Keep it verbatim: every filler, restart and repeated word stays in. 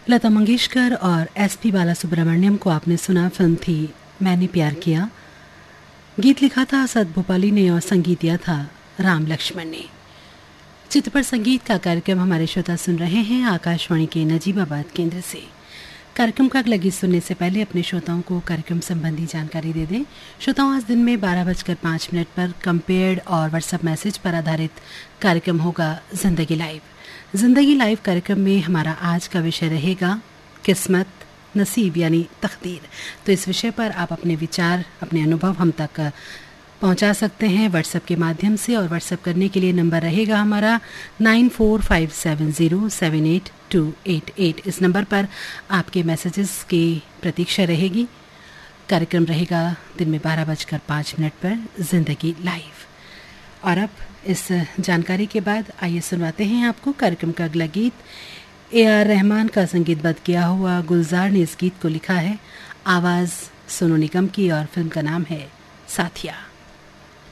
लता मंगेशकर और S P Balasubrahmanyam को आपने सुना। फिल्म थी मैंने प्यार किया। गीत लिखा था असद भोपाली ने और संगीत दिया था राम लक्ष्मण ने। चित्र पर संगीत का कार्यक्रम हमारे श्रोता सुन रहे हैं आकाशवाणी के नजीबाबाद केंद्र से। कार्यक्रम का अगला गीत सुनने से पहले अपने श्रोताओं को कार्यक्रम संबंधी जानकारी दे दें। श्रोताओं, आज दिन में बारह बजकर पाँच मिनट पर कंपेयर्ड और व्हाट्सएप मैसेज पर आधारित कार्यक्रम होगा जिंदगी लाइव। जिंदगी लाइव कार्यक्रम में हमारा आज का विषय रहेगा किस्मत, नसीब यानी तकदीर। तो इस विषय पर आप अपने विचार, अपने अनुभव हम तक पहुंचा सकते हैं व्हाट्सएप के माध्यम से। और व्हाट्सएप करने के लिए नंबर रहेगा हमारा nine four five seven zero seven eight to eight eight. इस नंबर पर आपके मैसेजेस की प्रतीक्षा रहेगी। कार्यक्रम रहेगा दिन में बारह बजकर पाँच मिनट पर जिंदगी लाइव। और अब इस जानकारी के बाद आइए सुनवाते हैं आपको कार्यक्रम का अगला गीत। ए आर रहमान का संगीतबद्ध किया हुआ गुलजार ने इस गीत को लिखा है। आवाज़ सोनू निगम की और फिल्म का नाम है साथिया।